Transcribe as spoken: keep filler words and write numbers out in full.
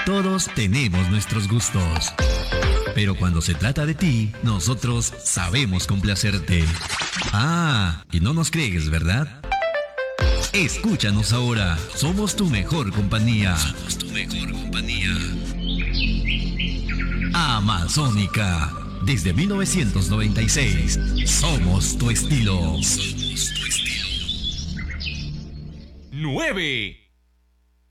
Todos tenemos nuestros gustos. Pero cuando se trata de ti, nosotros sabemos complacerte. Ah, y no nos crees, ¿verdad? Escúchanos ahora. Somos tu mejor compañía. Somos tu mejor compañía. Amazónica. Desde mil novecientos noventa y seis. Somos tu estilo. Somos tu estilo. nueve.